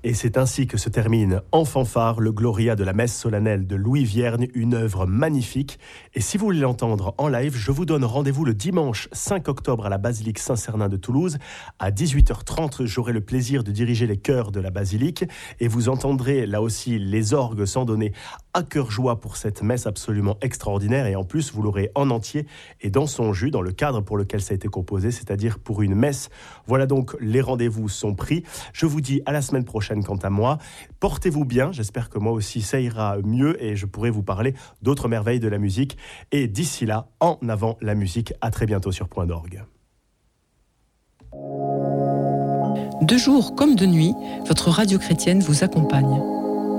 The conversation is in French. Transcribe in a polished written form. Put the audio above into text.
Et c'est ainsi que se termine en fanfare le Gloria de la messe solennelle de Louis Vierne, une œuvre magnifique. Et si vous voulez l'entendre en live, je vous donne rendez-vous le dimanche 5 octobre à la basilique Saint-Cernin de Toulouse. À 18h30, j'aurai le plaisir de diriger les chœurs de la basilique et vous entendrez là aussi les orgues s'en donner à cœur joie pour cette messe absolument extraordinaire. Et en plus, vous l'aurez en entier et dans son jus, dans le cadre pour lequel ça a été composé, c'est-à-dire pour une messe. Voilà donc, les rendez-vous sont pris. Je vous dis à la semaine prochaine quant à moi. Portez-vous bien, j'espère que moi aussi ça ira mieux et je pourrai vous parler d'autres merveilles de la musique. Et d'ici là, en avant la musique. À très bientôt sur Point d'Orgue. De jour comme de nuit, votre radio chrétienne vous accompagne.